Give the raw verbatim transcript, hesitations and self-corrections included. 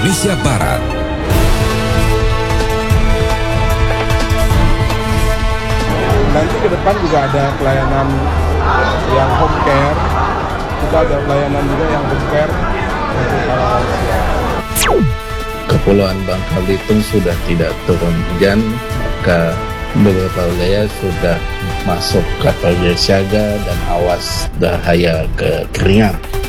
Indonesia Barat. Nanti ke depan juga ada pelayanan yang home care, kita ada pelayanan juga yang home care untuk para lansia. Kepulauan Bangka Belitung sudah tidak turun hujan, maka beberapa wilayah sudah masuk kategori siaga dan awas bahaya kekeringan.